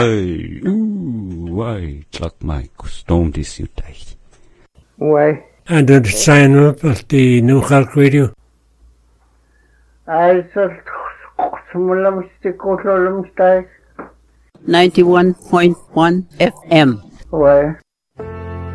Hey, wai, tlat mai, kustom dis you tijd. Why? And the sign up of the New York Radio. I just smulam stick 91.1 FM. Why?